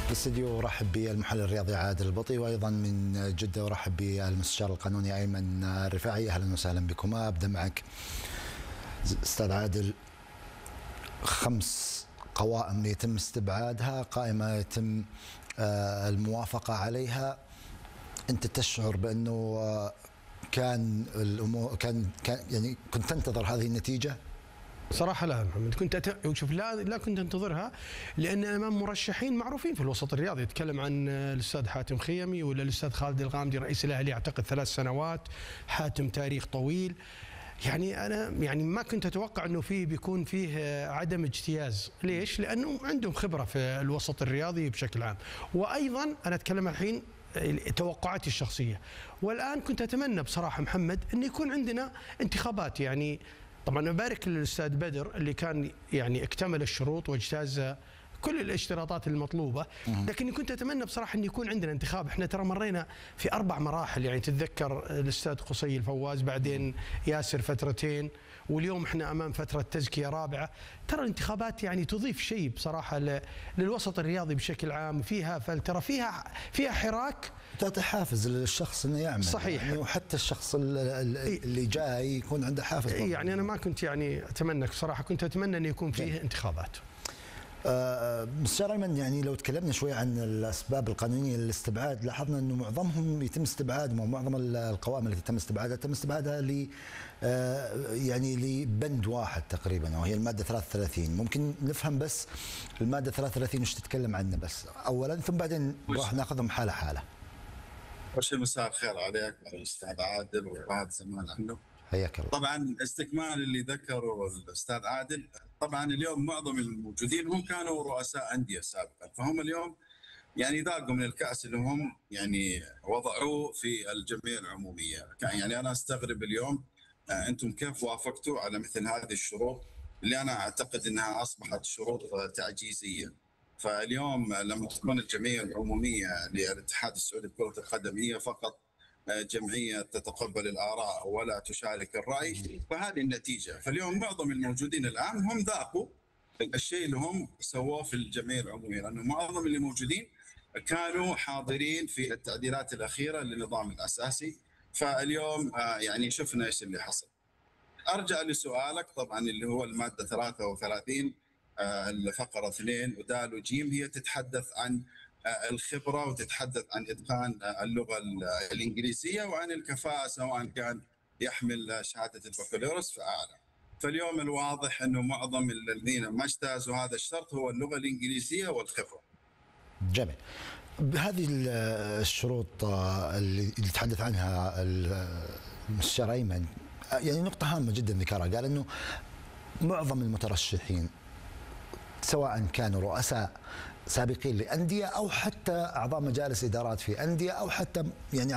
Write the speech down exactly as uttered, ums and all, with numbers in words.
بالاستديو ارحب بالمحلل الرياضي عادل البطي، وايضا من جده ارحب بالمستشار القانوني ايمن الرفاعي. اهلا وسهلا بكما. ابدا معك استاذ عادل. خمس قوائم يتم استبعادها، قائمه يتم الموافقه عليها، انت تشعر بانه كان الامور كان كان يعني كنت تنتظر هذه النتيجه؟ صراحة لا محمد، كنت أت... شوف لا لا كنت انتظرها، لأن أمام مرشحين معروفين في الوسط الرياضي. يتكلم عن الأستاذ حاتم خيمي ولا الأستاذ خالد الغامدي رئيس الأهلي أعتقد ثلاث سنوات، حاتم تاريخ طويل. يعني أنا يعني ما كنت أتوقع أنه فيه بيكون فيه عدم اجتياز. ليش؟ لأنه عندهم خبرة في الوسط الرياضي بشكل عام. وأيضا أنا أتكلم الحين توقعاتي الشخصية، والآن كنت أتمنى بصراحة محمد أن يكون عندنا انتخابات. يعني طبعا أبارك للأستاذ بدر اللي كان يعني اكتمل الشروط واجتاز كل الاشتراطات المطلوبة، لكن كنت أتمنى بصراحة أن يكون عندنا انتخاب. احنا ترى مرينا في أربع مراحل، يعني تتذكر الأستاذ قصي الفواز، بعدين ياسر فترتين، واليوم احنا أمام فترة تزكية رابعة. ترى الانتخابات يعني تضيف شيء بصراحة للوسط الرياضي بشكل عام، فيها فلترة، فيها فيها حراك، تعطي حافز للشخص انه يعمل. صحيح. يعني وحتى الشخص اللي جاي يكون عنده حافز. يعني انا ما كنت يعني اتمنى بصراحه، كنت اتمنى انه يكون فيه جميل. انتخابات. مستشار ايمن، يعني لو تكلمنا شوي عن الاسباب القانونيه للاستبعاد، لاحظنا انه معظمهم يتم استبعادهم، ومعظم القوائم التي تم استبعادها تم استبعادها ل يعني لبند واحد تقريبا، وهي الماده ثلاثة وثلاثين. ممكن نفهم بس الماده ثلاثة وثلاثين وش تتكلم عنه بس اولا، ثم بعدين راح ناخذهم حاله حاله. أول شيء مساء الخير عليك وعلى الأستاذ عادل وبعد زمان عنه. حياك الله. طبعا استكمال اللي ذكره الأستاذ عادل، طبعا اليوم معظم الموجودين هم كانوا رؤساء أندية سابقا، فهم اليوم يعني ذاقوا من الكأس اللي هم يعني وضعوه في الجمعية العمومية. يعني أنا أستغرب اليوم أنتم كيف وافقتوا على مثل هذه الشروط اللي أنا أعتقد أنها أصبحت شروط تعجيزية. فاليوم لما تكون الجمعية العمومية للاتحاد السعودي لكرة القدم هي فقط جمعية تتقبل الآراء ولا تشارك الرأي، فهذه النتيجة. فاليوم معظم الموجودين الآن هم ذاقوا الشيء اللي هم سووه في الجمعية العمومية، لأنه معظم اللي موجودين كانوا حاضرين في التعديلات الأخيرة للنظام الأساسي. فاليوم يعني شفنا إيش اللي حصل. أرجع لسؤالك طبعا اللي هو المادة ثلاثة وثلاثين الفقرة اثنين ودال وجيم، هي تتحدث عن الخبرة وتتحدث عن إتقان اللغة الإنجليزية وعن الكفاءة سواء كان يحمل شهادة البكالوريوس فأعلى. فاليوم الواضح أنه معظم الذين ما اجتازوا هذا الشرط هو اللغة الإنجليزية والخبرة. جميل. بهذه الشروط اللي تحدث عنها المستشار أيمن، يعني نقطة هامة جدا ذكرها، قال أنه معظم المترشحين سواء كانوا رؤساء سابقين لأندية أو حتى أعضاء مجالس إدارات في أندية أو حتى يعني